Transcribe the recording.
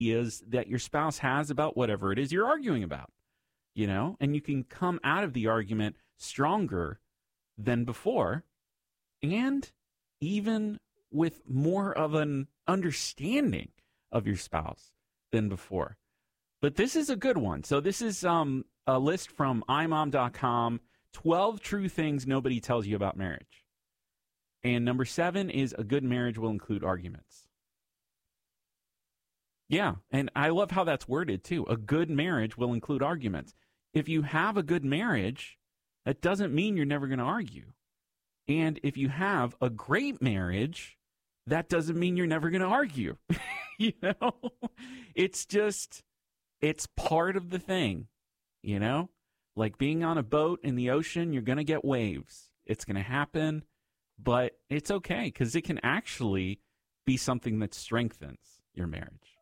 ideas that your spouse has about whatever it is you're arguing about, and you can come out of the argument stronger than before, and even with more of an understanding of your spouse than before. But this is a good one. So this is a list from imom.com, 12 true things nobody tells you about marriage. And number 7 is a good marriage will include arguments. Yeah, and I love how that's worded too. A good marriage will include arguments. If you have a good marriage, that doesn't mean you're never going to argue. And if you have a great marriage, that doesn't mean you're never going to argue. It's just, it's part of the thing, Like being on a boat in the ocean, you're going to get waves. It's going to happen, but it's okay because it can actually be something that strengthens your marriage.